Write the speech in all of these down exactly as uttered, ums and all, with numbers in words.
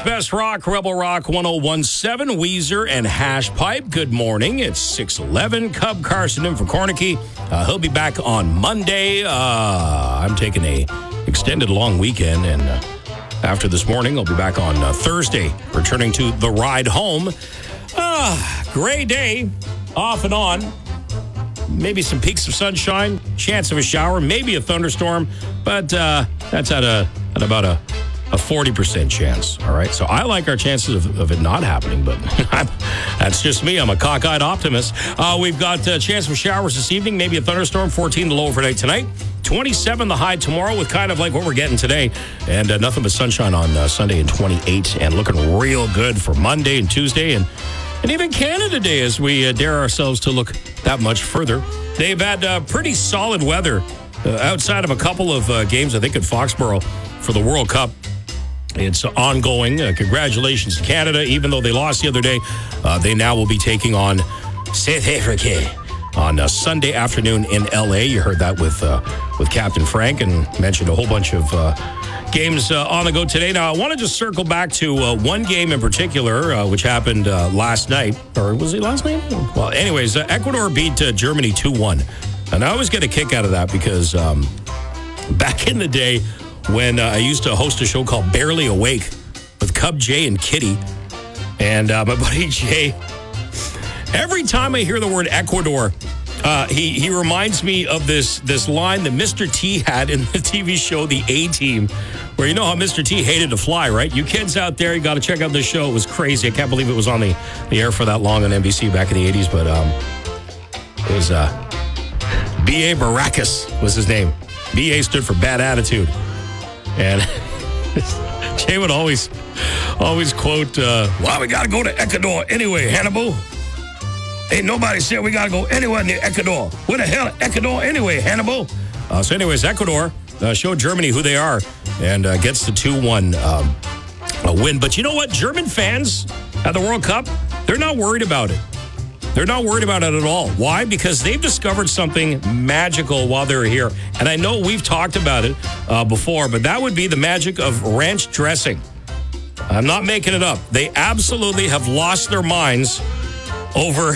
Best Rock, Rebel Rock one oh one seven, Weezer and Hash Pipe. Good morning. It's six eleven. Cub Carson in for Cornicky. Uh, he'll be back on Monday. Uh, I'm taking a extended long weekend, and uh, after this morning, I'll be back on uh, Thursday, returning to the ride home. Ah, gray day, off and on. Maybe some peaks of sunshine, chance of a shower, maybe a thunderstorm, but uh, that's at a at about a, a forty percent chance, all right? So I like our chances of, of it not happening, but that's just me. I'm a cockeyed optimist. Uh, we've got a chance of showers this evening, maybe a thunderstorm, fourteen the low overnight tonight, twenty-seven the high tomorrow with kind of like what we're getting today, and uh, nothing but sunshine on uh, Sunday and twenty-eight, and looking real good for Monday and Tuesday, and And even Canada Day, as we uh, dare ourselves to look that much further. They've had uh, pretty solid weather uh, outside of a couple of uh, games, I think, at Foxborough for the World Cup. It's ongoing. Uh, congratulations to Canada. Even though they lost the other day, uh, they now will be taking on South Africa on uh, Sunday afternoon in L A. You heard that with, uh, with Captain Frank, and mentioned a whole bunch of Uh, games uh, on the go today. Now, I want to just circle back to uh, one game in particular, uh, which happened uh, last night. Or was it last night? Well, anyways, uh, Ecuador beat uh, Germany two one. And I always get a kick out of that because um, back in the day when uh, I used to host a show called Barely Awake with Cub Jay and Kitty, and uh, my buddy Jay, every time I hear the word Ecuador, Uh, he he reminds me of this this line that Mister T had in the T V show The A-Team, where you know how Mister T hated to fly, right? You kids out there, you got to check out this show. It was crazy. I can't believe it was on the, the air for that long on N B C back in the eighties, but um, it was uh, B A Baracus was his name. B A stood for bad attitude. And Jay would always, always quote, uh, well, we got to go to Ecuador anyway, Hannibal. Ain't nobody said we got to go anywhere near Ecuador. Where the hell Ecuador anyway, Hannibal? Uh, so anyways, Ecuador uh, showed Germany who they are and uh, gets the two one um, a win. But you know what? German fans at the World Cup, they're not worried about it. They're not worried about it at all. Why? Because they've discovered something magical while they're here. And I know we've talked about it uh, before, but that would be the magic of ranch dressing. I'm not making it up. They absolutely have lost their minds over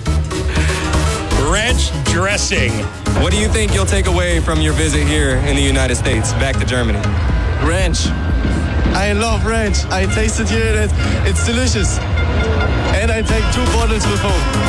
ranch dressing. What do you think you'll take away from your visit here in the United States, back to Germany? Ranch. I love ranch. I tasted here and it, it's delicious. And I take two bottles with home.